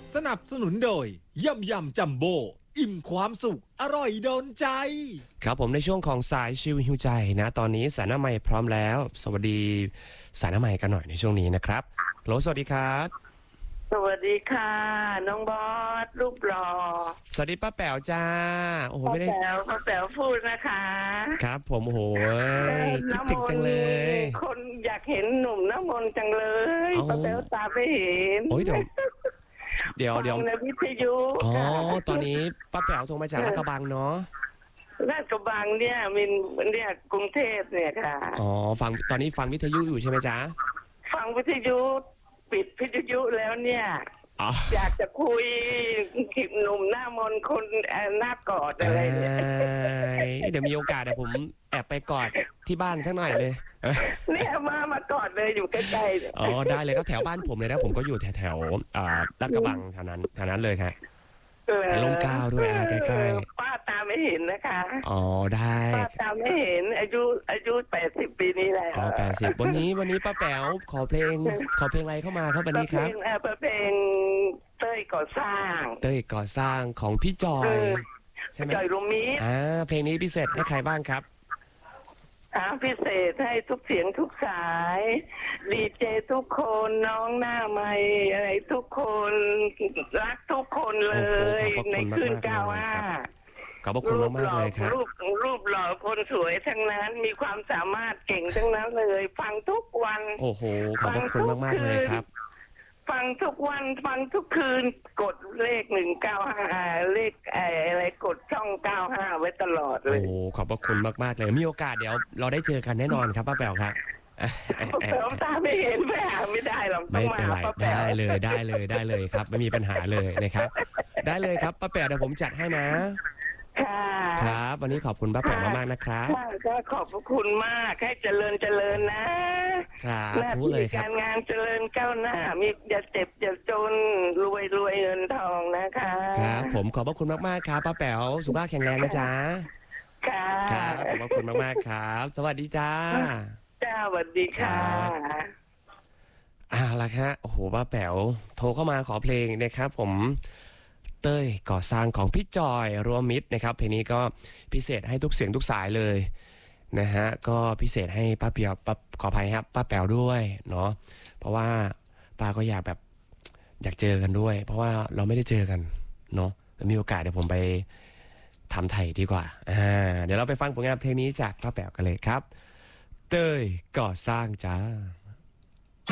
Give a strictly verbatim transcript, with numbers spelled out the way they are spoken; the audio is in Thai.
สนับสนุนโดยยำยำจัมโบ้อิ่มความสุขอร่อยโดนใจครับผมในช่วงของสายชิวหิวใจนะตอนนี้สายหน้าใหม่พร้อมแล้วสวัสดีสายหน้าใหม่กันหน่อยในช่วงนี้นะครับโหลสวัสดีครับสวัสดีค่ะน้องบอสรูปหล่อสวัสดีป้าแป๋วจ้าโอ้โหป้าไม่ได้แป๋วป้าแป๋วพูดนะคะครับผมโอ้โหคิดถึงจังเลยคนอยากเห็นหนุ่มน้ำมนต์จังเลยอ๋อป้าแป๋วตาไม่เห็นโอ้ยเดี๋ยวเดี๋ยวเดี๋ยวฟังในวิทยุอ๋อค่ะตอนนี้ป้าแป๋วโทรมาจากลาดกระบังเนาะลาดกระบังเนี่ยมินเนี่ยกรุงเทพเนี่ยค่ะอ๋อฟังตอนนี้ฟังวิทยุอยู่ใช่ไหมจ๊ะฟังวิทยุปิดวิทยุแล้วเนี่ยอยากจะคุยกับหนุ่มหน้ามนต์คนหน้ากอดอะไรเนี่ยเดี๋ยวมีโอกาสเดี๋ยวผมแอบไปกอดที่บ้านสักหน่อยเลยเนี่ยมามากอดเลยอยู่ใกล้ๆอ๋อได้เลยก็แถวบ้านผมเลยนะผมก็อยู่แถวแถวลาดกระบังแถวนั้นแถวนั้นเลยครับลงกาวด้วยใกล้ๆป้าตาไม่เห็นนะคะอ๋อได้ป้าตาไม่เห็นอายุอายุแปดสิบปีนี้แล้วอ๋อแปดสิบวันนี้วันนี้ป้าแป๋วขอเพลงขอเพลงอะไรเข้ามาครับวันนี้ครับเพลงเต้ยก่อสร้างเต้ยก่อสร้างของพี่จอยใช่ไหมจอยรุมิอ่าเพลงนี้พิเศษให้ใครบ้างครับอ่าพิเศษให้ทุกเสียงทุกสายดีเจทุกคนน้องหน้าใหม่อะไรทุกคนรักทุกคนเลยในคืนเก้าห้าขอบคุณมากๆเลยครับรูปรูปหล่อคนสวยทั้งนั้นมีความสามารถเก่งทั้งนั้นเลยฟังทุกวันโอ้โหขอบคุณมากๆเลยครับฟังทุกวันฟังทุกคืนกดเลขหนึ่งเก้าห้าเลขอะไรกดช่องเก้าห้าไว้ตลอดเลยโอ้ขอบพระคุณมากๆเลยมีโอกาสเดี๋ยวเราได้เจอกันแน่นอนครับป้าแป๋วครับป้าแป๋วตาไม่เห็นไม่หาไม่ได้หรอกไม่เป็นไรได้เลยได้เลยได้เลยครับไม่มีปัญหาเลยนะครับได้เลยครับป้าแป๋วเดี๋ยวผมจัดให้นะครับวันนี้ขอบคุณป้าแป๋วมากๆนะครับก็ขอบพระคุณมากให้เจริญเจริญนะหน้าที่การงานเจริญก้าวหน้ามีอย่าเจ็บอย่าจนรวยรวยเงินทองนะคะครับผมขอบพระคุณมากๆครับป้าแป๋วสุขภาพแข็งแรงนะจ๊ะค่ะครับขอบพระคุณมากๆครับสวัสดีจ้าจ้าสวัสดีค่ะอ่าละครับโอ้โหป้าแป๋วโทรเข้ามาขอเพลงนะครับผมเต้ยก่อสร้างของพี่จอยรวมมิตรนะครับเพลงนี้ก็พิเศษให้ทุกเสียงทุกสายเลยนะฮะก็พิเศษให้ป้าเปียวป้าขออภัยครับป้าแป๋วด้วยเนาะเพราะว่าป้าก็อยากแบบอยากเจอกันด้วยเพราะว่าเราไม่ได้เจอกันเนาะมีโอกาสเดี๋ยวผมไปทำไทยดีกว่าอ่าเดี๋ยวเราไปฟังผลงานเพลงนี้จากป้าแป๋วกันเลยครับเต้ยก่อสร้างจ้า